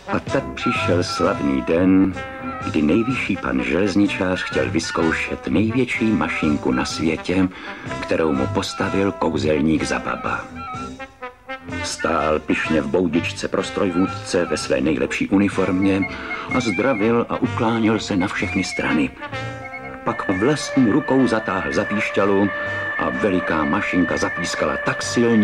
A tak přišel slavný den, kdy nejvyšší pan železničář chtěl vyzkoušet největší mašinku na světě, kterou mu postavil kouzelník Zababa. Stál pyšně v boudičce pro strojvůdce ve své nejlepší uniformě a zdravil a ukláněl se na všechny strany. Pak vlastní rukou zatáhl za píšťalu a veliká mašinka zapískala tak silně,